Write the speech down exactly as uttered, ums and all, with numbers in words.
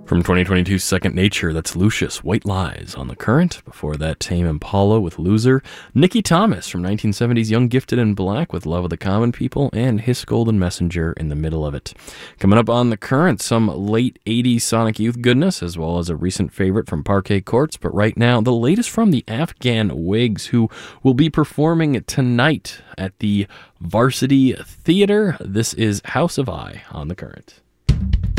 From twenty twenty-two's Second Nature, that's Lucius, White Lies on the Current. Before that, Tame Impala with Loser. Nikki Thomas from nineteen seventies Young, Gifted, and Black with Love of the Common People, and Hiss Golden Messenger in the middle of it. Coming up on the Current, some late eighties Sonic Youth goodness, as well as a recent favorite from Parquet Courts. But right now, the latest from the Afghan Wigs, who will be performing tonight at the Varsity Theater. This is House of I on the Current.